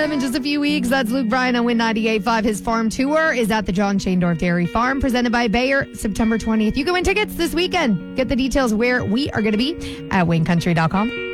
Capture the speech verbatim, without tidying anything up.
In just a few weeks, that's Luke Bryan on Win ninety-eight point five. His farm tour is at the John Shaindorf Dairy Farm, presented by Bayer, September twentieth. You can win tickets this weekend. Get the details where we are going to be at wayne country dot com.